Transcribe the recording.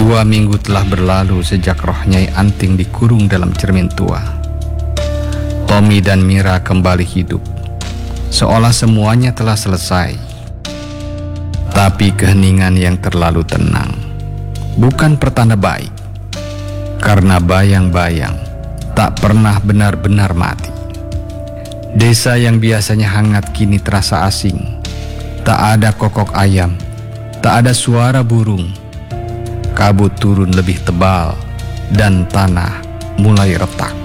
2 minggu telah berlalu sejak roh Nyai Anting dikurung dalam cermin tua. Tommy dan Mira kembali hidup, seolah semuanya telah selesai. Tapi keheningan yang terlalu tenang bukan pertanda baik, karena bayang-bayang tak pernah benar-benar mati. Desa yang biasanya hangat kini terasa asing. Tak ada kokok ayam, tak ada suara burung. Kabut turun lebih tebal dan tanah mulai retak.